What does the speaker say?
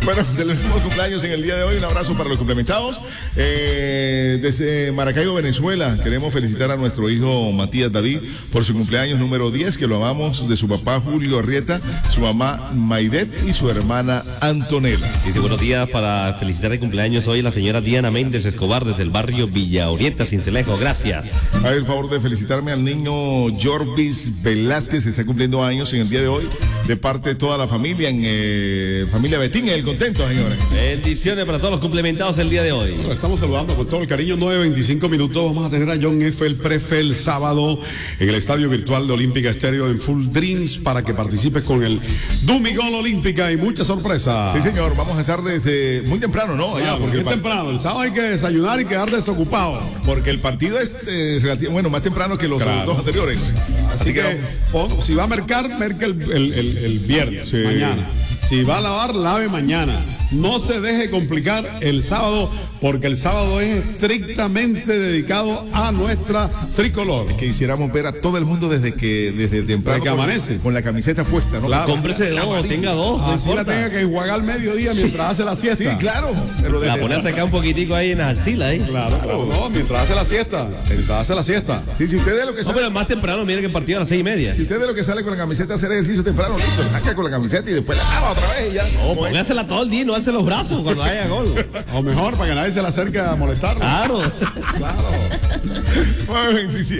Bueno, celebramos cumpleaños en el día de hoy. Un abrazo para los complementados. Desde Maracaibo, Venezuela, queremos felicitar a nuestro hijo Matías David por su cumpleaños número 10, que lo amamos, de su papá Julio Arrieta, su mamá Maidet y su hermana Antonella. Dice buenos días para felicitar de cumpleaños hoy la señora Diana Méndez Escobar desde el barrio Villa Orienta, Sincelejo. Gracias. Haga el favor de felicitarme al niño Jorvis Velázquez, que está cumpliendo años en el día de hoy, de parte de toda la familia, en familia Betín, el contento, señores. Bendiciones para todos los complementados el día de hoy. Lo estamos saludando con todo el cariño. 9:25 minutos. Vamos a tener a John F. el Prefe el sábado en el estadio virtual de Olímpica Estéreo en Full Dreams para que participes con el Dumigol Olímpica y muchas sorpresas. Sí, señor, vamos a estar desde muy temprano, ¿no? Allá, porque temprano. El sábado hay que desayunar y quedar desocupado. Porque el partido es más temprano que los dos anteriores. Así que si va a mercar el viernes, sí. Mañana. Si va a lavar, lave mañana. No se deje complicar el sábado, porque el sábado es estrictamente dedicado a nuestra tricolor. Que quisiéramos ver a todo el mundo desde temprano. Que amanece. Con la camiseta puesta, ¿no? Claro. Cómprese dos, tenga dos. Así la tenga que enjuagar al mediodía mientras hace la siesta. Sí, claro. Pero la ponerse acá un poquitico ahí en la axila, ¿eh? Claro. No, mientras hace la siesta. Sí, si usted de lo que sale. No, pero más temprano, mire que el partido a las 6:30. Si usted de lo que sale con la camiseta a hacer ejercicio temprano, listo, acá con la camiseta y después la lava otra vez y ya. No, póngasela todo el día y no alce los brazos cuando haya gol. O mejor, para que nadie se le acerque a molestarlo. Claro. 9:27.